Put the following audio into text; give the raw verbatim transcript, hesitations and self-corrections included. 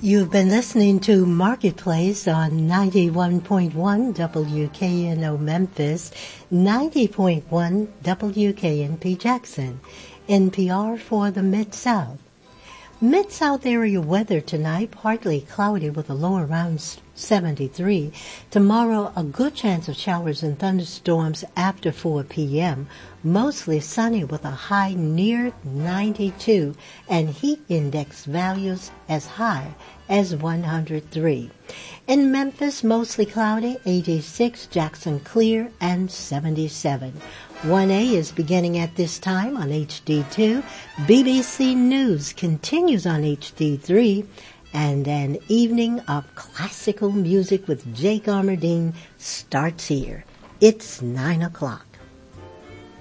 You've been listening to Marketplace on ninety-one point one W K N O Memphis, ninety point one W K N P Jackson, N P R for the Mid-South. Mid-South area weather tonight, partly cloudy with a low around seventy-three. Tomorrow, a good chance of showers and thunderstorms after four p.m. Mostly sunny with a high near ninety-two and heat index values as high as one hundred three. In Memphis, mostly cloudy, eighty-six, Jackson clear, and seventy-seven. one A is beginning at this time on H D two. B B C News continues on H D three. And an evening of classical music with Jake Armerdine starts here. It's nine o'clock.